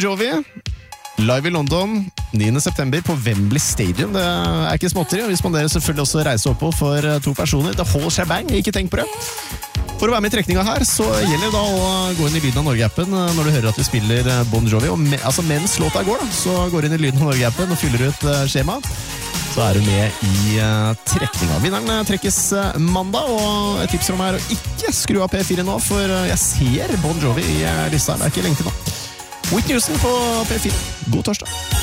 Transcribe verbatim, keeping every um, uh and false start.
Jovi, live i London, niende september på Wembley Stadium. Det er ikke småtteri, og vi spanderer selvfølgelig også reise opphold for to personer. The whole shebang, ikke tenk på det. For å være med i trekninga her, så gjelder det da å gå inn i Lyden av Norge-appen når du hører at vi spiller Bon Jovi. Og me, altså mens låta går da, så går du inn i Lyden av Norge-appen og fyller ut uh, skjema. Så er du med i uh, trekninga. Vinneren uh, trekkes uh, mandag, og et tips fra meg er å ikke skru av P fire nå, for uh, jeg ser Bon Jovi i uh, lista. Det er ikke lenge til nå. Whitney Houston på P fire. God torsdag.